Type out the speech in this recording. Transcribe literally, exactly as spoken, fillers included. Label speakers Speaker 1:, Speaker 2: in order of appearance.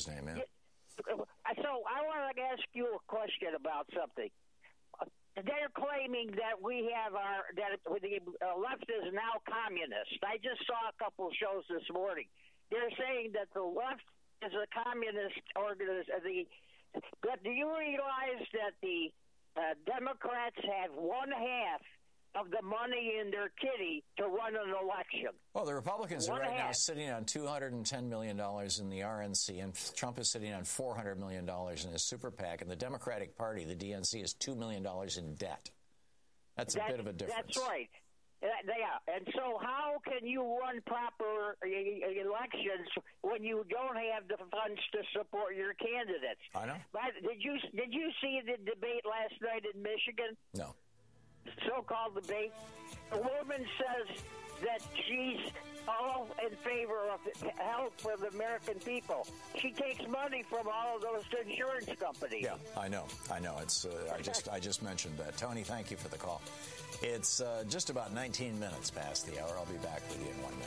Speaker 1: his name, yeah.
Speaker 2: So I want to ask you a question about something. They're claiming that we have our that the left is now communist. I just saw a couple of shows this morning. They're saying that the left is a communist organization. But do you realize that the uh, Democrats have one half of the money in their kitty to run an election?
Speaker 1: Well, the Republicans
Speaker 2: one
Speaker 1: are right
Speaker 2: half.
Speaker 1: now sitting on two hundred ten million dollars in the R N C, and Trump is sitting on four hundred million dollars in his super PAC, and the Democratic Party, the D N C, is two million dollars in debt. That's a
Speaker 2: That,
Speaker 1: bit of a difference.
Speaker 2: That's right. Yeah, and so how can you run proper elections when you don't have the funds to support your candidates?
Speaker 1: I know.
Speaker 2: But did you did you see the debate last night in Michigan?
Speaker 1: No.
Speaker 2: So-called debate. The woman says that she's all in favor of health for the American people. She takes money from all of those insurance companies.
Speaker 1: Yeah, I know. I know. It's. Uh, I just. I just mentioned that. Tony, thank you for the call. It's uh, just about nineteen minutes past the hour. I'll be back with you in one minute.